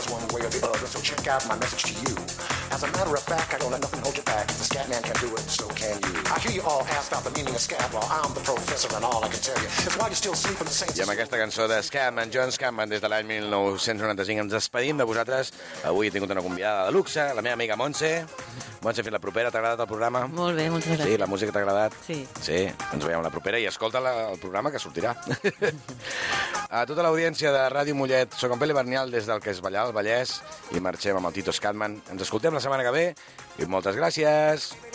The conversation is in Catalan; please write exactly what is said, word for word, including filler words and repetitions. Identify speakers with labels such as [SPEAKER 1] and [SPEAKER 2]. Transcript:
[SPEAKER 1] feels one way or the other, so check out my message to you. As a matter of fact, I don't let nothing hold you back. If the scat man can do it, so can you. I hear you all ask about the meaning of scat, well, I'm the professor and all I can tell you is why you're still sleeping the same...
[SPEAKER 2] I amb aquesta cançó de Scatman, John Scatman, des de l'any mil nou-cents noranta-cinc, ens despedim de vosaltres. Avui he tingut una convidada de luxe, la meva amiga Montse. Montse, fins la propera. T'ha agradat el programa?
[SPEAKER 3] Molt bé, moltes gràcies.
[SPEAKER 2] Sí, la música t'ha agradat?
[SPEAKER 3] Sí.
[SPEAKER 2] Sí, ens veiem la propera i escolta la, el programa que sortirà. A tota l'audiència de Ràdio Mollet, soc en Pele Bernial des del que és ballar al Vallès i marxem amb el Tito Scatman. Ens escoltem la setmana que ve i moltes gràcies.